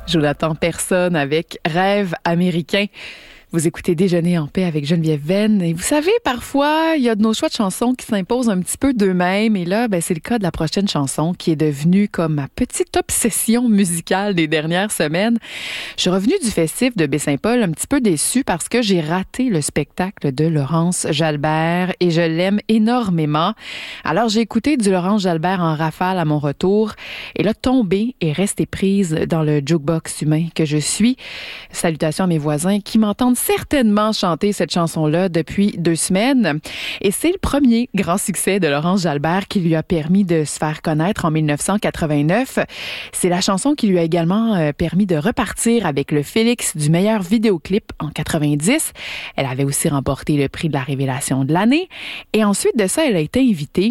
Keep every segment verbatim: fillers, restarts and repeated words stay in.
Jonathan Personne avec Rêve américain. Vous écoutez Déjeuner en paix avec Geneviève Venn. Et vous savez, parfois, il y a de nos choix de chansons qui s'imposent un petit peu d'eux-mêmes. Et là, ben, c'est le cas de la prochaine chanson qui est devenue comme ma petite obsession musicale des dernières semaines. Je suis revenue du festif de Baie-Saint-Paul un petit peu déçue parce que j'ai raté le spectacle de Laurence Jalbert et je l'aime énormément. Alors, j'ai écouté du Laurence Jalbert en rafale à mon retour. Et là, tombée et restée prise dans le jukebox humain que je suis. Salutations à mes voisins qui m'entendent certainement chanter cette chanson-là depuis deux semaines. Et c'est le premier grand succès de Laurence Jalbert qui lui a permis de se faire connaître en dix-neuf cent quatre-vingt-neuf. C'est la chanson qui lui a également permis de repartir avec le Félix du meilleur vidéoclip en quatre-vingt-dix. Elle avait aussi remporté le prix de la révélation de l'année. Et ensuite de ça, elle a été invitée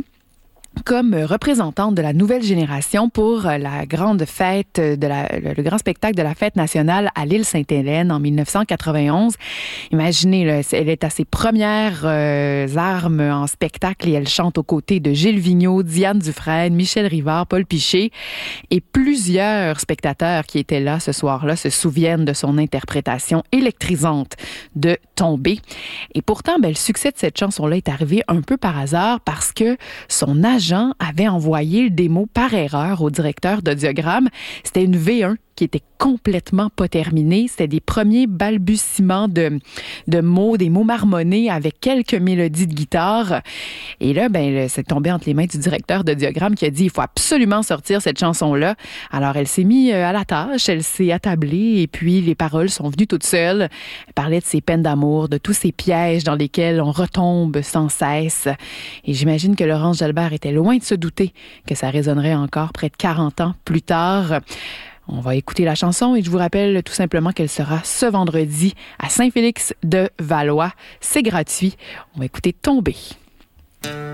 comme représentante de la nouvelle génération pour la grande fête, de la, le grand spectacle de la fête nationale à l'île Sainte-Hélène en dix-neuf cent quatre-vingt-onze. Imaginez, là, elle est à ses premières euh, armes en spectacle et elle chante aux côtés de Gilles Vigneault, Diane Dufresne, Michel Rivard, Paul Piché. Et plusieurs spectateurs qui étaient là ce soir-là se souviennent de son interprétation électrisante de Tombée. Et pourtant, ben, le succès de cette chanson-là est arrivé un peu par hasard parce que son agent avait envoyé le démo par erreur au directeur d'Audiogramme. C'était une V un qui était complètement pas terminée. C'était des premiers balbutiements de, de mots, des mots marmonnés avec quelques mélodies de guitare. Et là, ben, c'est tombé entre les mains du directeur d'Audiogramme qui a dit il faut absolument sortir cette chanson-là. Alors, elle s'est mise à la tâche, elle s'est attablée et puis les paroles sont venues toutes seules. Elle parlait de ses peines d'amour, de tous ces pièges dans lesquels on retombe sans cesse. Et j'imagine que Laurence Jalbert était loin de se douter que ça résonnerait encore près de quarante ans plus tard. On va écouter la chanson et je vous rappelle tout simplement qu'elle sera ce vendredi à Saint-Félix-de-Valois. C'est gratuit. On va écouter Tomber.